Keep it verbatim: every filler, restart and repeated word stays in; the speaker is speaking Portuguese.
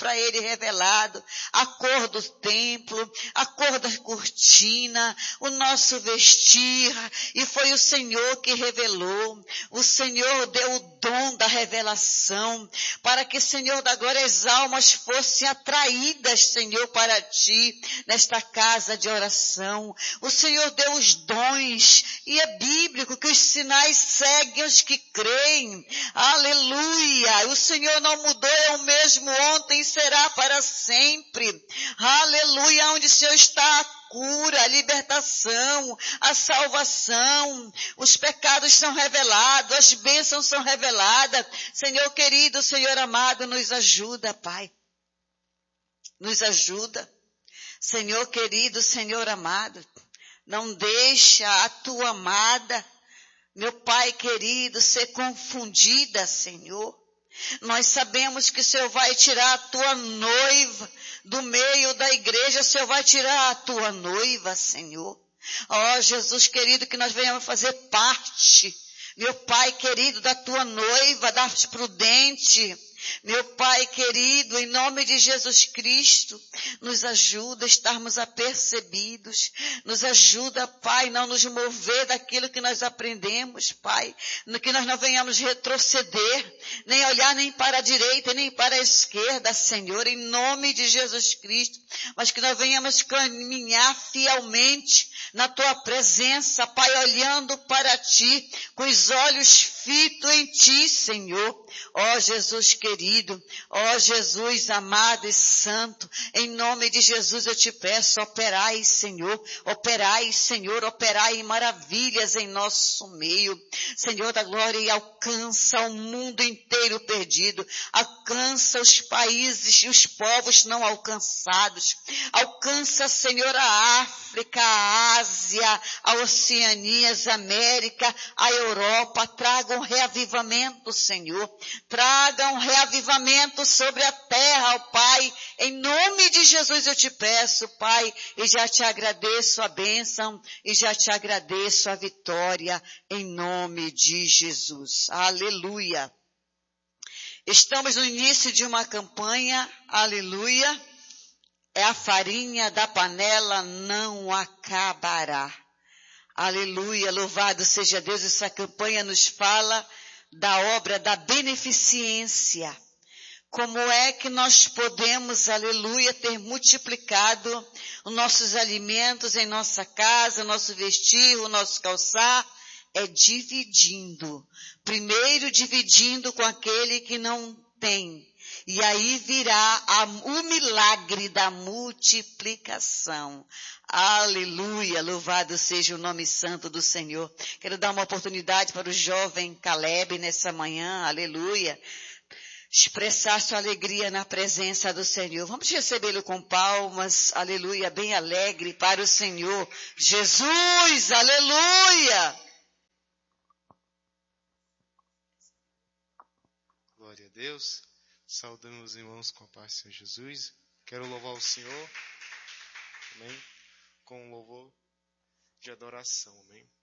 para ele revelado a cor do templo, a cor da cortina, o nosso vestir, e foi o Senhor que revelou. O Senhor deu o dom da revelação, para que, Senhor da glória, as almas fossem atraídas, Senhor, para ti, nesta casa de oração. O Senhor deu os dons, e é bíblico que os sinais seguem os que creem. Aleluia! O Senhor não mudou, é o mesmo ontem e será para sempre. Aleluia! Onde o Senhor está, a cura, a libertação, a salvação, os pecados são revelados, as bênçãos são reveladas. Senhor querido, Senhor amado, nos ajuda, Pai. Nos ajuda. Senhor querido, Senhor amado, não deixa a tua amada, meu Pai querido, ser confundida, Senhor. Nós sabemos que o Senhor vai tirar a tua noiva do meio da igreja, o Senhor vai tirar a tua noiva, Senhor. Ó oh, Jesus querido, que nós venhamos fazer parte, meu Pai querido, da tua noiva, da prudente. Meu Pai querido, em nome de Jesus Cristo, nos ajuda a estarmos apercebidos, nos ajuda, Pai, não nos mover daquilo que nós aprendemos, Pai, que nós não venhamos retroceder, nem olhar nem para a direita, nem para a esquerda, Senhor, em nome de Jesus Cristo, mas que nós venhamos caminhar fielmente na tua presença, Pai, olhando para ti, com os olhos fitos em ti, Senhor. Ó Jesus querido, ó Jesus amado e santo, em nome de Jesus eu te peço, operai, Senhor, operai, Senhor, operai maravilhas em nosso meio, Senhor da glória, e alcança o mundo inteiro perdido, alcança os países e os povos não alcançados, alcança, Senhor, a África, a Ásia, a Oceania, a América, a Europa, traga um reavivamento, Senhor, traga um reavivamento sobre a terra, ó Pai, em nome de Jesus eu te peço, Pai, e já te agradeço a bênção, e já te agradeço a vitória, em nome de Jesus. Aleluia. Estamos no início de uma campanha, aleluia, é a farinha da panela não acabará. Aleluia, louvado seja Deus, essa campanha nos fala da obra da beneficência. Como é que nós podemos, aleluia, ter multiplicado os nossos alimentos em nossa casa, o nosso vestir, o nosso calçar? É dividindo. Primeiro dividindo com aquele que não tem. E aí virá a, o milagre da multiplicação. Aleluia, louvado seja o nome santo do Senhor. Quero dar uma oportunidade para o jovem Caleb nessa manhã, aleluia, expressar sua alegria na presença do Senhor. Vamos recebê-lo com palmas, aleluia, bem alegre para o Senhor. Jesus, aleluia! Glória a Deus. Saudamos os irmãos com a paz do Senhor Jesus. Quero louvar o Senhor, amém, com um louvor de adoração, amém.